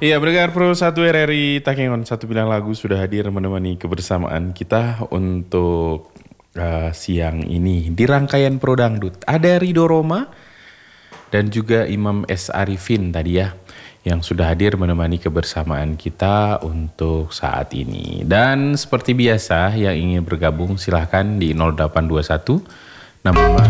Iya, pendengar Pro 1 RRI Takengon Satu Bilang Lagu sudah hadir menemani kebersamaan kita untuk siang ini. Di rangkaian Pro Dangdut ada Rido Roma dan juga Imam S. Arifin tadi ya, yang sudah hadir menemani kebersamaan kita untuk saat ini. Dan seperti biasa yang ingin bergabung silahkan di 0821 65